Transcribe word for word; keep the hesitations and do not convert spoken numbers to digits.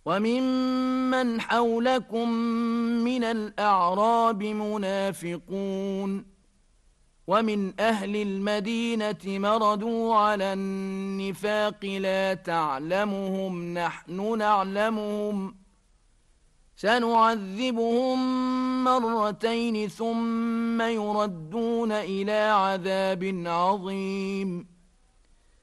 وممن حولكم من الأعراب منافقون ومن أهل المدينة مردوا على النفاق لا تعلمهم نحن نعلمهم سنعذبهم مرتين ثم يردون إلى عذاب عظيم